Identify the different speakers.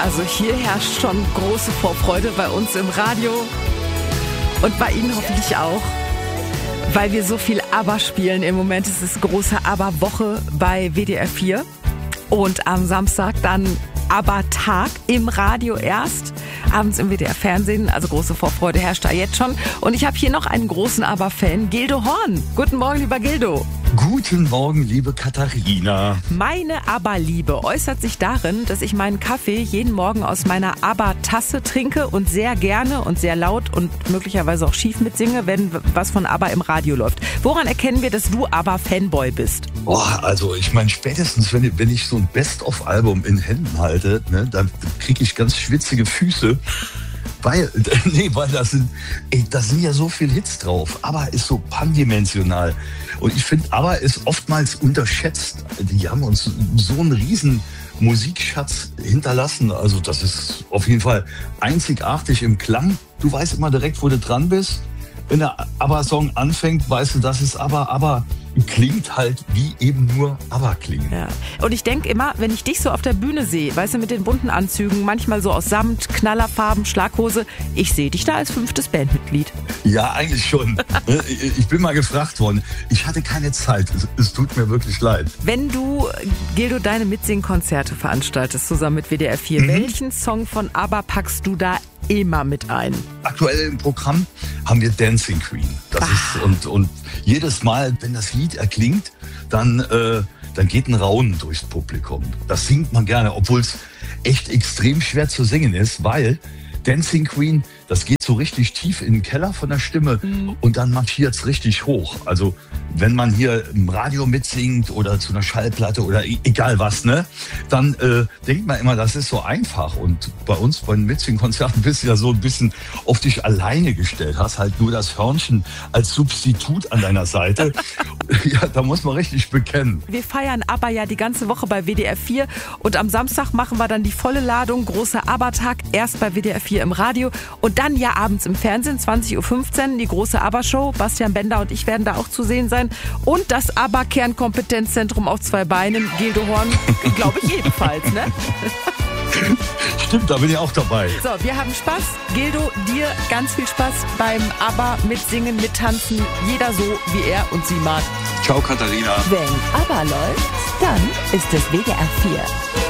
Speaker 1: Also hier herrscht schon große Vorfreude bei uns im Radio und bei Ihnen hoffentlich auch, weil wir so viel ABBA spielen. Im Moment ist es große ABBA-Woche bei WDR 4 und am Samstag dann ABBA-Tag im Radio erst, abends im WDR-Fernsehen. Also große Vorfreude herrscht da jetzt schon. Und ich habe hier noch einen großen ABBA-Fan, Gildo Horn. Guten Morgen, lieber Gildo.
Speaker 2: Guten Morgen, liebe Katharina.
Speaker 1: Meine ABBA-Liebe äußert sich darin, dass ich meinen Kaffee jeden Morgen aus meiner ABBA-Tasse trinke und sehr gerne und sehr laut und möglicherweise auch schief mitsinge, wenn was von ABBA im Radio läuft. Woran erkennen wir, dass du ABBA-Fanboy bist?
Speaker 2: Also ich meine, spätestens wenn ich so ein Best-of-Album in Händen halte, ne, dann kriege ich ganz schwitzige Füße. Weil da sind ja so viele Hits drauf. ABBA ist so pandimensional. Und ich finde, ABBA ist oftmals unterschätzt. Die haben uns so einen riesen Musikschatz hinterlassen. Also das ist auf jeden Fall einzigartig im Klang. Du weißt immer direkt, wo du dran bist. Wenn der ABBA-Song anfängt, weißt du, das ist ABBA, aber klingt halt wie eben nur ABBA klingen.
Speaker 1: Ja. Und ich denke immer, wenn ich dich so auf der Bühne sehe, weißt du, mit den bunten Anzügen, manchmal so aus Samt, Knallerfarben, Schlaghose, ich sehe dich da als 5. Bandmitglied.
Speaker 2: Ja, eigentlich schon. Ich bin mal gefragt worden. Ich hatte keine Zeit. Es tut mir wirklich leid.
Speaker 1: Wenn du, Gildo, deine Mitsingkonzerte veranstaltest, zusammen mit WDR 4, welchen Song von ABBA packst du da immer mit ein?
Speaker 2: Aktuell im Programm haben wir Dancing Queen. Das ist, und jedes Mal, wenn das Lied erklingt, dann geht ein Raunen durchs Publikum. Das singt man gerne, obwohl es echt extrem schwer zu singen ist, weil Dancing Queen, das geht so richtig tief in den Keller von der Stimme und dann marschiert es richtig hoch. Also wenn man hier im Radio mitsingt oder zu einer Schallplatte oder egal was, ne, dann denkt man immer, das ist so einfach. Und bei uns bei den Mitsingkonzerten bist du ja so ein bisschen auf dich alleine gestellt, hast halt nur das Hörnchen als Substitut an deiner Seite. Ja, da muss man richtig bekennen.
Speaker 1: Wir feiern ABBA ja die ganze Woche bei WDR 4 und am Samstag machen wir dann die volle Ladung, großer ABBA-Tag, erst bei WDR 4 im Radio und dann ja abends im Fernsehen, 20.15 Uhr, die große ABBA-Show. Bastian Bender und ich werden da auch zu sehen sein. Und das ABBA-Kernkompetenzzentrum auf 2 Beinen, Gildo Horn, glaube ich jedenfalls, ne?
Speaker 2: Stimmt, da bin ich auch dabei.
Speaker 1: So, wir haben Spaß. Gildo, dir ganz viel Spaß beim ABBA mitsingen, mittanzen. Jeder so, wie er und sie mag.
Speaker 2: Ciao, Katharina.
Speaker 3: Wenn ABBA läuft, dann ist es WDR 4.